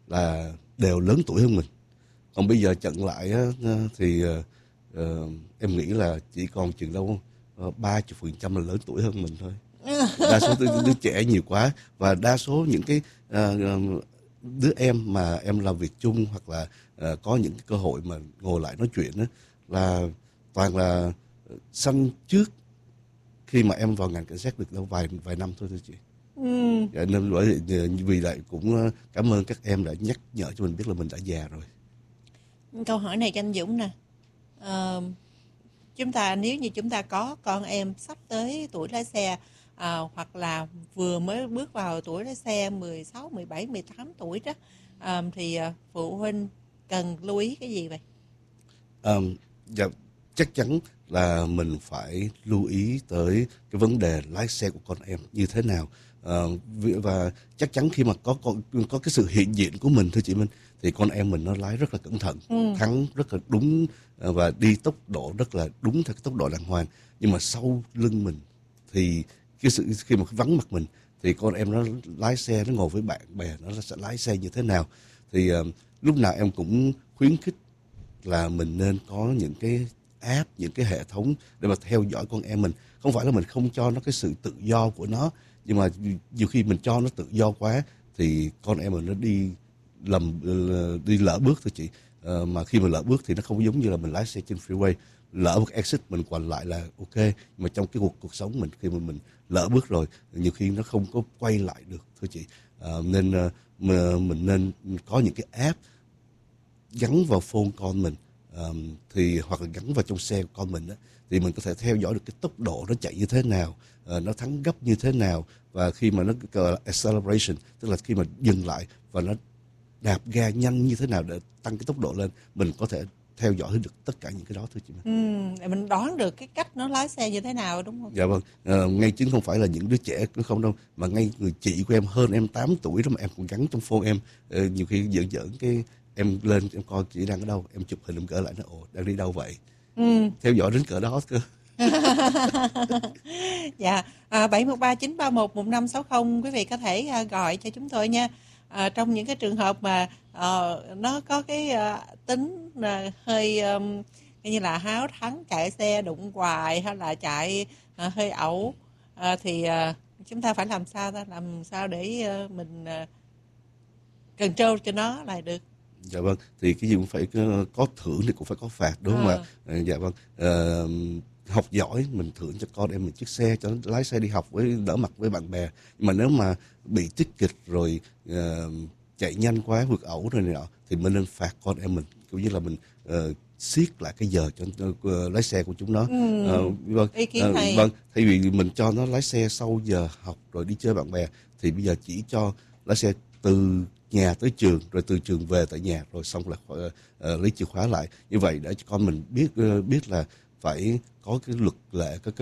là đều lớn tuổi hơn mình. Còn bây giờ chận lại á, thì em nghĩ là chỉ còn chừng đâu 30% là lớn tuổi hơn mình thôi. Đa số đứa trẻ nhiều quá, và đa số những cái đứa em mà em làm việc chung hoặc là có những cái cơ hội mà ngồi lại nói chuyện đó, là toàn là sanh trước khi mà em vào ngành cảnh sát được đâu vài năm thôi chị. Dạ, nên vì vậy cũng cảm ơn các em đã nhắc nhở cho mình biết là mình đã già rồi. Câu hỏi này cho anh Dũng nè. Chúng ta nếu như chúng ta có con em sắp tới tuổi lái xe, hoặc là vừa mới bước vào tuổi lái xe 16, 17, 18 tuổi đó, thì phụ huynh cần lưu ý cái gì vậy? Dạ, chắc chắn là mình phải lưu ý tới cái vấn đề lái xe của con em như thế nào. Và chắc chắn khi mà có cái sự hiện diện của mình, thưa chị Minh, thì con em mình nó lái rất là cẩn thận, thắng rất là đúng, và đi tốc độ rất là đúng theo cái tốc độ đàng hoàng. Nhưng mà sau lưng mình thì khi mà vắng mặt mình thì con em nó lái xe, nó ngồi với bạn bè, nó sẽ lái xe như thế nào. Thì lúc nào em cũng khuyến khích là mình nên có những cái app, những cái hệ thống để mà theo dõi con em mình. Không phải là mình không cho nó cái sự tự do của nó, nhưng mà nhiều khi mình cho nó tự do quá thì con em mình nó đi lỡ bước thôi chị. Mà khi mà lỡ bước thì nó không giống như là mình lái xe trên freeway, lỡ một exit mình quằn lại là ok. Mà trong cái cuộc sống mình, khi mà mình lỡ bước rồi, nhiều khi nó không có quay lại được, thưa chị. Nên mình nên có những cái app gắn vào phone con mình, thì hoặc là gắn vào trong xe của con mình đó, thì mình có thể theo dõi được cái tốc độ nó chạy như thế nào, nó thắng gấp như thế nào, và khi mà nó gọi là acceleration, tức là khi mà dừng lại và nó đạp ga nhanh như thế nào để tăng cái tốc độ lên, mình có thể theo dõi được tất cả những cái đó, thôi chị. Để mình đoán được cái cách nó lái xe như thế nào, đúng không? Dạ vâng, ngay chứ không phải là những đứa trẻ cũng không đâu, mà ngay người chị của em hơn em 8 tuổi đó mà em còn gắn trong phone em. Nhiều khi giỡn cái em lên em coi chị đang ở đâu, em chụp hình em gửi lại, nó đang đi đâu vậy. Theo dõi đến cỡ đó cơ. Dạ, 713-931-1560 quý vị có thể gọi cho chúng tôi nha. Trong những cái trường hợp mà nó có cái tính hơi như là háo thắng, chạy xe đụng hoài hay là chạy hơi ẩu, thì chúng ta phải làm sao để mình control cho nó lại được. Dạ vâng, thì cái gì cũng phải có thưởng thì cũng phải có phạt, đúng không ạ? Dạ vâng, học giỏi mình thưởng cho con em mình chiếc xe cho nó lái xe đi học với đỡ mặt với bạn bè. Nhưng mà nếu mà bị tích kịch rồi chạy nhanh quá, vượt ẩu rồi này nọ, thì mình nên phạt con em mình, cũng như là mình siết lại cái giờ cho lái xe của chúng nó. Vâng, Ý kiến hay. vâng, thay vì mình cho nó lái xe sau giờ học rồi đi chơi bạn bè, thì bây giờ chỉ cho lái xe từ nhà tới trường, rồi từ trường về tại nhà, rồi xong là lấy chìa khóa lại. Như vậy để cho con mình biết là phải có cái luật lệ, có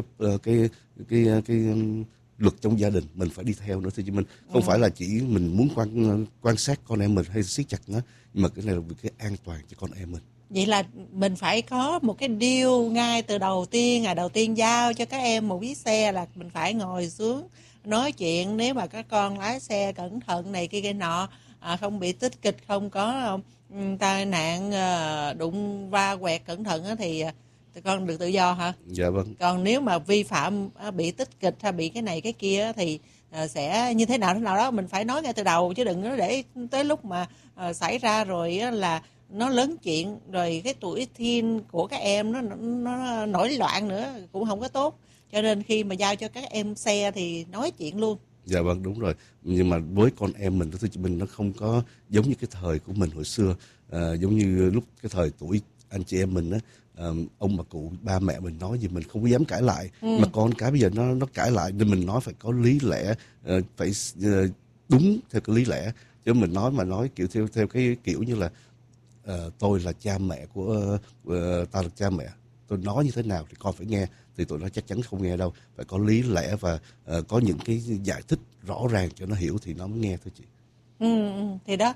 cái luật trong gia đình mình phải đi theo nữa, thưa chị Minh. Không phải là chỉ mình muốn quan sát con em mình hay siết chặt nó, nhưng mà cái này là vì cái an toàn cho con em mình. Vậy là mình phải có một cái deal ngay từ ngày đầu tiên giao cho các em một chiếc xe, là mình phải ngồi xuống nói chuyện. Nếu mà các con lái xe cẩn thận này kia nọ, không bị tích kịch, không có tai nạn đụng va quẹt cẩn thận thì con được tự do hả? Dạ vâng. Còn nếu mà vi phạm, bị tích kịch hay bị cái này cái kia thì sẽ như thế nào đó mình phải nói ngay từ đầu, chứ đừng để tới lúc mà xảy ra rồi là nó lớn chuyện, rồi cái tuổi teen của các em nó nổi loạn nữa cũng không có tốt. Cho nên khi mà giao cho các em xe thì nói chuyện luôn. Dạ vâng, đúng rồi. Nhưng mà với con em mình, thưa chị Minh, nó không có giống như cái thời của mình hồi xưa. Giống như lúc cái thời tuổi anh chị em mình á, ông bà cụ ba mẹ mình nói gì mình không có dám cãi lại. Mà con cái bây giờ nó cãi lại, nên mình nói phải có lý lẽ, phải đúng theo cái lý lẽ. Chứ mình nói kiểu theo cái kiểu như là tôi là cha mẹ của ta là cha mẹ, tôi nói như thế nào thì con phải nghe, thì tụi nó chắc chắn không nghe đâu. Phải có lý lẽ và có những cái giải thích rõ ràng cho nó hiểu thì nó mới nghe thôi chị. Thì đó,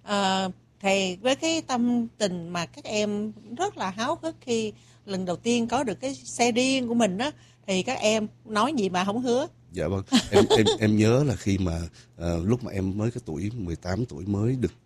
thì với cái tâm tình mà các em rất là háo hức khi lần đầu tiên có được cái xe riêng của mình á, thì các em nói gì mà không hứa. Dạ vâng, em nhớ là khi mà lúc mà em mới cái tuổi 18 tuổi mới được